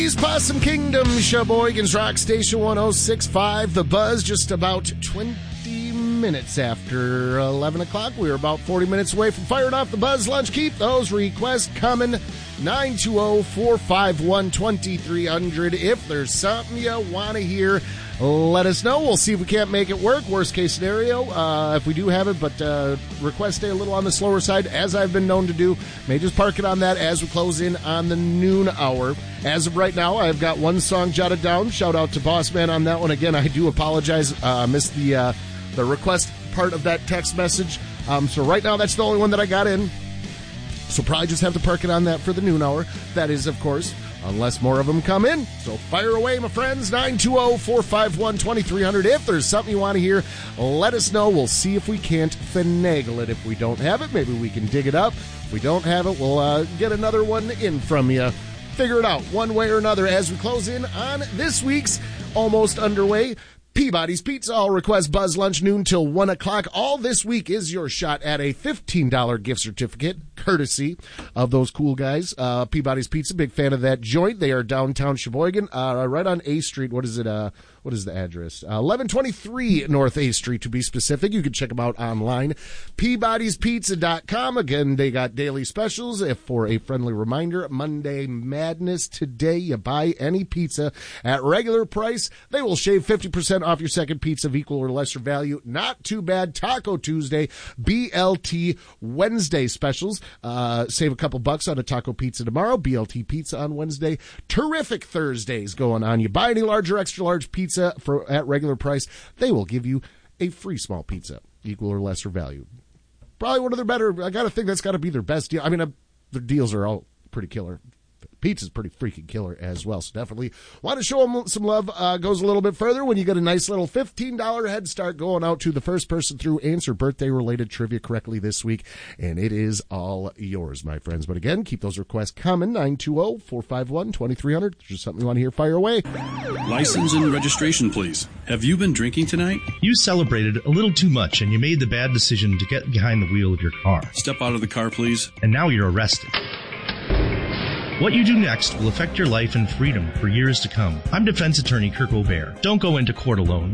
Possum Kingdom, Sheboygan's Rock Station 106.5. The Buzz, just about 20 minutes after 11 o'clock. We are about 40 minutes away from firing off the Buzz Lunch. Keep those requests coming. 920-451-2300. If there's something you want to hear, let us know. We'll see if we can't make it work. Worst case scenario, if we do have it, but requests stay a little on the slower side, as I've been known to do. May just park it on that as we close in on the noon hour. As of right now, I've got one song jotted down. Shout out to Boss Man on that one. Again, I do apologize. Missed the request part of that text message. So right now, that's the only one that I got in. So probably just have to park it on that for the noon hour. That is, of course, unless more of them come in. So fire away, my friends. 920-451-2300. If there's something you want to hear, let us know. We'll see if we can't finagle it. If we don't have it, maybe we can dig it up. If we don't have it, we'll get another one in from you. Figure it out one way or another as we close in on this week's almost underway Peabody's Pizza. All request Buzz Lunch noon till 1 o'clock. All this week is your shot at a $15 gift certificate, courtesy of those cool guys. Peabody's Pizza, big fan of that joint. They are downtown Sheboygan, right on A Street. What is it? What is the address? 1123 North A Street, to be specific. You can check them out online. Peabody'sPizza.com. Again, they got daily specials. If for a friendly reminder, Monday Madness. Today, you buy any pizza at regular price, they will shave 50% off your second pizza of equal or lesser value. Not too bad. Taco Tuesday, BLT Wednesday specials. Save a couple bucks on a taco pizza tomorrow. BLT pizza on Wednesday. Terrific Thursdays going on. You buy any large or extra large pizza at regular price, they will give you a free small pizza, equal or lesser value. Probably one of their better. I got to think that's got to be their best deal. I mean, their deals are all pretty killer. Pizza's pretty freaking killer as well, so definitely want to show them some love. Goes a little bit further when you get a nice little $15 head start going out to the first person through answer birthday-related trivia correctly this week, and it is all yours, my friends. But again, keep those requests coming. 920-451-2300. If there's something you want to hear, fire away. License and registration, please. Have you been drinking tonight? You celebrated a little too much, and you made the bad decision to get behind the wheel of your car. Step out of the car, please. And now you're arrested. What you do next will affect your life and freedom for years to come. I'm defense attorney Kirk O'Bear. Don't go into court alone.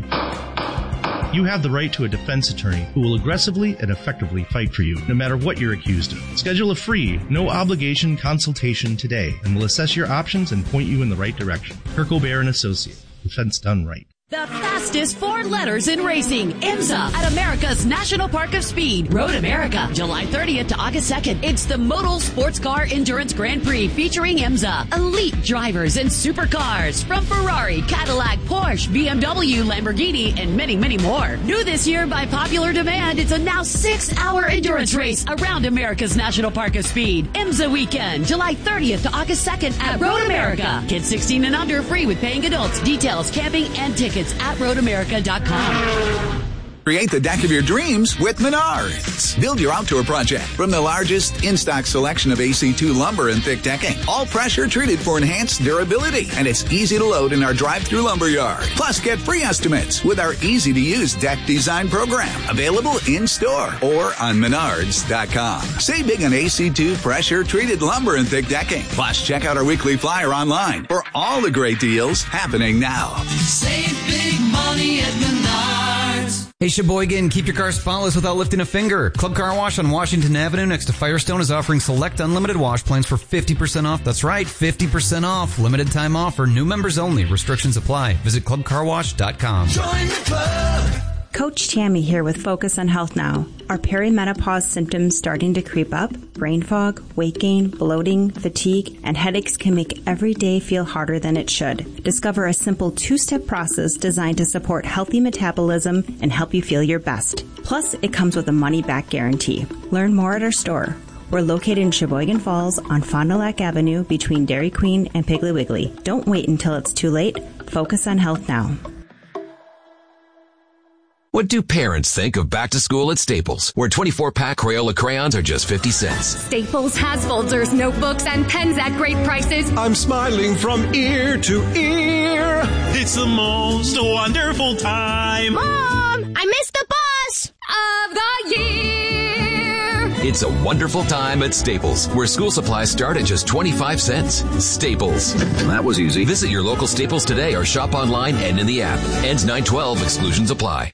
You have the right to a defense attorney who will aggressively and effectively fight for you, no matter what you're accused of. Schedule a free, no-obligation consultation today, and we'll assess your options and point you in the right direction. Kirk O'Bear & Associate. Defense done right. The fastest four letters in racing, IMSA, at America's National Park of Speed, Road America, July 30th to August 2nd. It's the Modal Sports Car Endurance Grand Prix featuring IMSA. Elite drivers and supercars from Ferrari, Cadillac, Porsche, BMW, Lamborghini, and many, many more. New this year by popular demand, it's a now 6-hour endurance race around America's National Park of Speed. IMSA weekend, July 30th to August 2nd at Road America. Kids 16 and under free with paying adults. Details, camping, and tickets at roadamerica.com. Create the deck of your dreams with Menards. Build your outdoor project from the largest in-stock selection of AC2 lumber and thick decking. All pressure treated for enhanced durability. And it's easy to load in our drive-through lumber yard. Plus, get free estimates with our easy-to-use deck design program. Available in-store or on Menards.com. Save big on AC2 pressure treated lumber and thick decking. Plus, check out our weekly flyer online for all the great deals happening now. Save big money at Menards. Hey Sheboygan, keep your car spotless without lifting a finger. Club Car Wash on Washington Avenue next to Firestone is offering select unlimited wash plans for 50% off. That's right, 50% off. Limited time offer, new members only. Restrictions apply. Visit clubcarwash.com. Join the club. Coach Tammy here with Focus on Health Now. Are perimenopause symptoms starting to creep up? Brain fog, weight gain, bloating, fatigue, and headaches can make every day feel harder than it should. Discover a simple 2-step process designed to support healthy metabolism and help you feel your best. Plus, it comes with a money-back guarantee. Learn more at our store. We're located in Sheboygan Falls on Fond du Lac Avenue between Dairy Queen and Piggly Wiggly. Don't wait until it's too late. Focus on Health Now. What do parents think of back to school at Staples, where 24-pack Crayola crayons are just 50 cents? Staples has folders, notebooks, and pens at great prices. I'm smiling from ear to ear. It's the most wonderful time. Mom, I missed the bus of the year. It's a wonderful time at Staples, where school supplies start at just 25 cents. Staples. That was easy. Visit your local Staples today or shop online and in the app. Ends 9/12. Exclusions apply.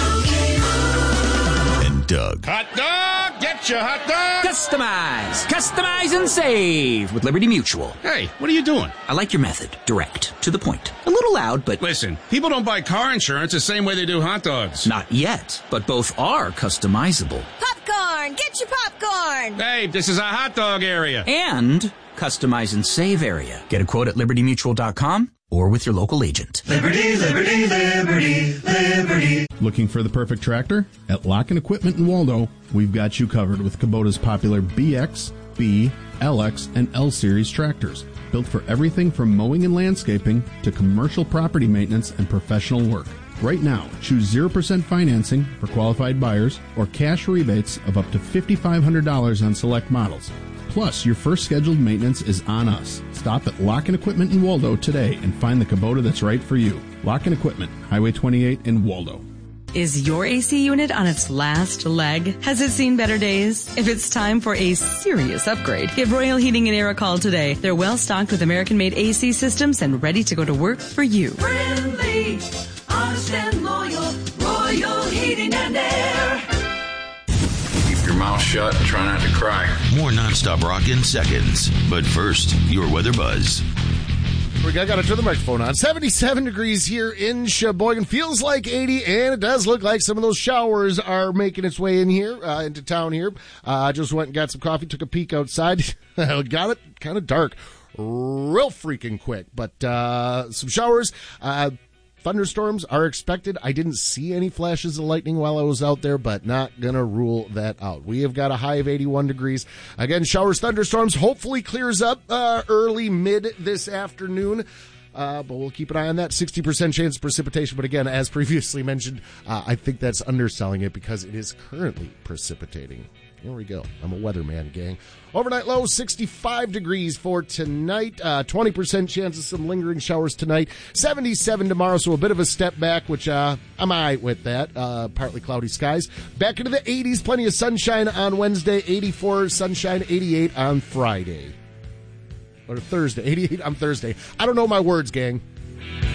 And Doug. Hot dog! Get your hot dog! Customize! Customize and save with Liberty Mutual. Hey, what are you doing? I like your method. Direct. To the point. A little loud, but... Listen, people don't buy car insurance the same way they do hot dogs. Not yet, but both are customizable. Popcorn! Get your popcorn! Hey, this is a hot dog area. And customize and save area. Get a quote at libertymutual.com or with your local agent. Liberty, liberty, liberty, liberty. Looking for the perfect tractor? At Lock & Equipment in Waldo, we've got you covered with Kubota's popular BX, B, LX, and L Series tractors. Built for everything from mowing and landscaping to commercial property maintenance and professional work. Right now, choose 0% financing for qualified buyers or cash rebates of up to $5,500 on select models. Plus, your first scheduled maintenance is on us. Stop at Lock & Equipment in Waldo today and find the Kubota that's right for you. Lock & Equipment, Highway 28 in Waldo. Is your AC unit on its last leg? Has it seen better days? If it's time for a serious upgrade, give Royal Heating and Air a call today. They're well stocked with American-made AC systems and ready to go to work for you. Friendly, honest and loyal, Royal Heating and Air. Keep your mouth shut and try not to cry. More nonstop rock in seconds. But first, your weather buzz. We got to turn the microphone on. 77 degrees here in Sheboygan. Feels like 80, and it does look like some of those showers are making its way in here, into town here. I just went and got some coffee, took a peek outside. Got it kind of dark real freaking quick. But some showers. Thunderstorms are expected. I didn't see any flashes of lightning while I was out there, but not going to rule that out. We have got a high of 81 degrees. Again, showers, thunderstorms, hopefully clears up early, mid this afternoon. But we'll keep an eye on that. 60% chance of precipitation. But again, as previously mentioned, I think that's underselling it because it is currently precipitating. Here we go. I'm a weatherman, gang. Overnight low, 65 degrees for tonight. 20% chance of some lingering showers tonight. 77 tomorrow, so a bit of a step back, which I'm all right with that. Partly cloudy skies. Back into the 80s, plenty of sunshine on Wednesday. 84 sunshine, 88 on Friday. Or Thursday. 88 on Thursday. I don't know my words, gang.